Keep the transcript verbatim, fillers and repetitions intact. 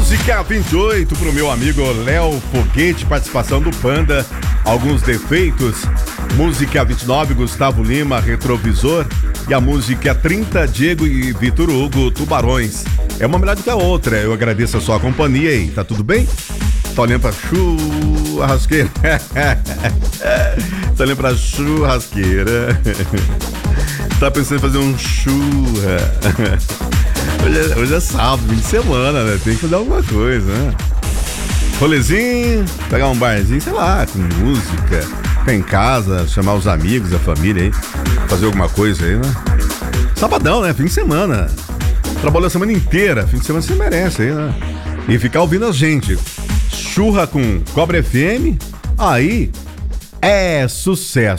Música vinte e oito pro meu amigo Léo Foguete, participação do Panda, Alguns Defeitos. Música vinte e nove, Gustavo Lima, Retrovisor. E a música trinta, Diego e Vitor Hugo, Tubarões. É uma melhor do que a outra. Eu agradeço a sua companhia aí, tá tudo bem? Tá olhando pra churrasqueira. Tá olhando pra churrasqueira. Tá pensando em fazer um churra. Hoje é, hoje é sábado, fim de semana, né? Tem que fazer alguma coisa, né? Rolezinho, pegar um barzinho, sei lá, com música, ficar em casa, chamar os amigos, a família aí, fazer alguma coisa aí, né? Sabadão, né? Fim de semana. Trabalhou a semana inteira, fim de semana você merece aí, né? E ficar ouvindo a gente. Churra com Cobra F M, aí é sucesso.